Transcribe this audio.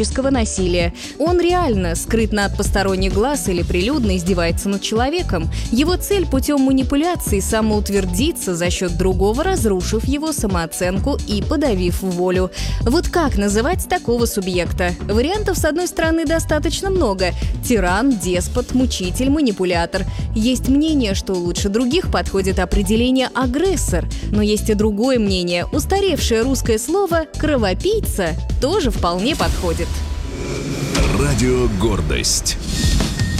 физического насилия. Он реально скрытно от посторонних глаз или прилюдно издевается над человеком. Его цель путем манипуляции самоутвердиться за счет другого, разрушив его самооценку и подавив волю. Вот как называть такого субъекта? Вариантов, с одной стороны, достаточно много. Тиран, деспот, мучитель, манипулятор. Есть мнение, что лучше других подходит определение «агрессор». Но есть и другое мнение. Устаревшее русское слово «кровопийца» тоже вполне подходит. Радио «Гордость».